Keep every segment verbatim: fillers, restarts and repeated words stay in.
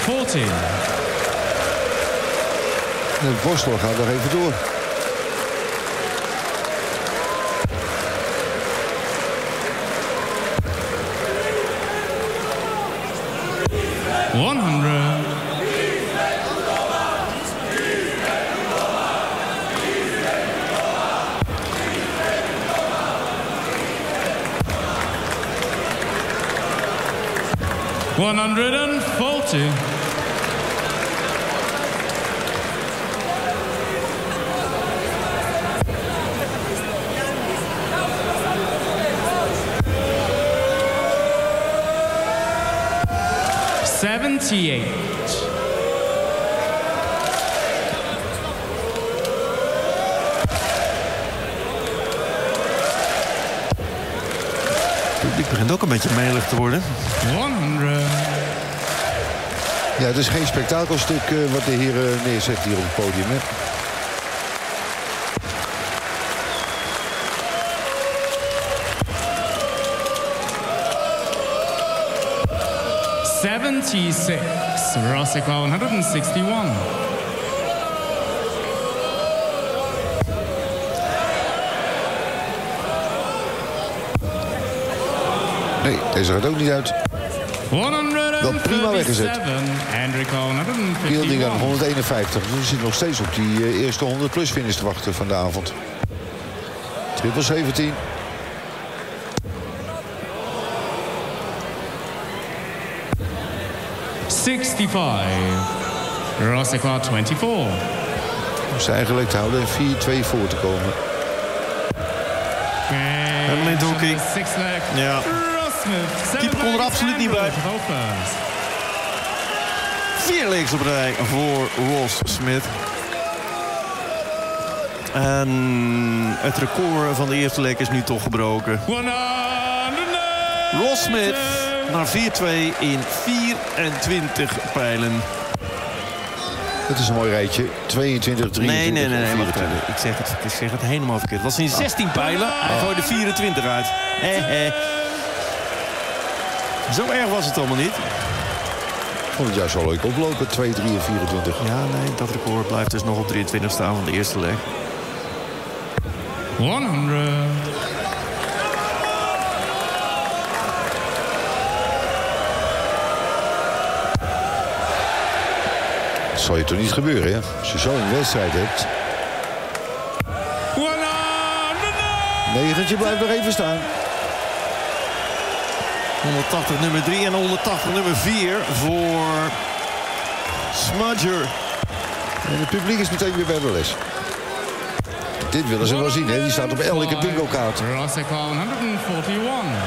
forty. En het worstelen gaat nog even door. one hundred. one hundred forty. seventy-eight. Het begint ook een beetje melig te worden. honderd. Ja, het is geen spektakelstuk uh, wat de heer uh, neerzet hier op het podium. Hè? seventy-six. Rosica one hundred sixty-one. Nee, deze gaat ook niet uit. Wel prima weggezet. Gilding aan honderdeenenvijftig. Dus we zitten nog steeds op die uh, eerste honderd plus finish te wachten van de avond. Triple zeventien. sixty-five. Rosica twenty-four. Dus eigenlijk te houden en vier twee voor te komen. En meneer Doekie. Ja. Keeper kon er absoluut niet bij. Vier legs op rij voor Ross Smith. En het record van de eerste leg is nu toch gebroken. Ross Smith naar vier twee in vierentwintig pijlen. Dat is een mooi rijtje. tweeëntwintig, drieëntwintig, nee, nee, nee, nee, vierentwintig. Ik zeg, het, ik zeg het helemaal verkeerd. Het was in zestien pijlen. Hij gooide vierentwintig uit. Eh, eh. Zo erg was het allemaal niet. Ik vond het juist wel leuk oplopen. twee, drie en vierentwintig. Ja, nee, dat record blijft dus nog op drieëntwintig staan van de eerste leg. honderd. Dat zal je toch niet gebeuren, hè? Als je zo'n wedstrijd hebt. Negentje blijft nog even staan. honderdtachtig nummer drie en honderdtachtig nummer vier voor Smudger. En het publiek is meteen weer bij de les. Dit willen ze wel zien, hè? Die staat op elke bingo kaart. Rosica honderdeenenveertig.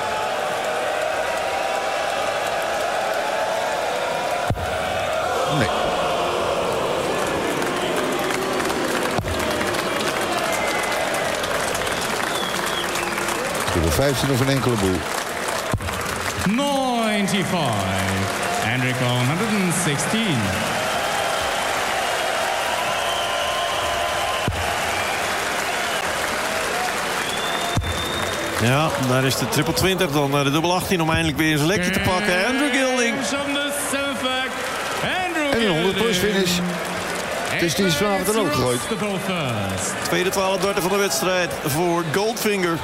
Nee. Triple vijftien of een enkele boel. ninety-five. Enrico one sixteen. Ja, daar is de triple twintig, dan de dubbel achttien om eindelijk weer een selectie te pakken. Andrew Gilding. En een honderd plus finish. Dus die is vanavond dan ook gegooid. Tweede twaalf derde van de wedstrijd voor Goldfinger.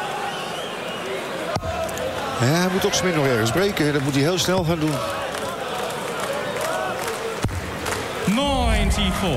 Ja, hij moet toch Smit nog ergens breken. Dat moet hij heel snel gaan doen. negenennegentig.